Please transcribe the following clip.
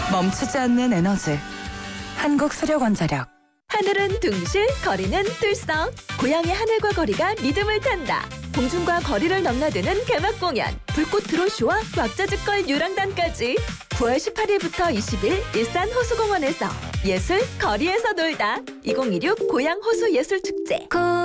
멈추지 않는 에너지. 한국수력원자력. 하늘은 둥실, 거리는 들썩. 고향의 하늘과 거리가 리듬을 탄다. 공중과 거리를 넘나드는 개막 공연. 불꽃 드로쇼와 왁자지껄 유랑단까지. 9월 18일부터 20일 일산 호수공원에서 예술 거리에서 놀다. 2016 고향 호수 예술축제.